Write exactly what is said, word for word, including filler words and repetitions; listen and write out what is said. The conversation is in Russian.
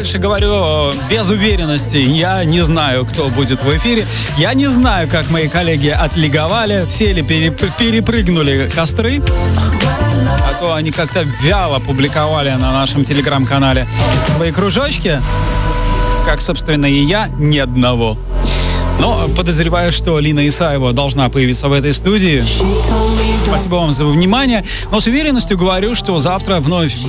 дальше говорю без уверенности. Я не знаю, кто будет в эфире. Я не знаю, как мои коллеги отлиговали, все ли переп- перепрыгнули костры. А то они как-то вяло публиковали на нашем телеграм-канале свои кружочки. Как, собственно, и я, ни одного. Но подозреваю, что Лина Исаева должна появиться в этой студии. Спасибо вам за внимание. Но с уверенностью говорю, что завтра вновь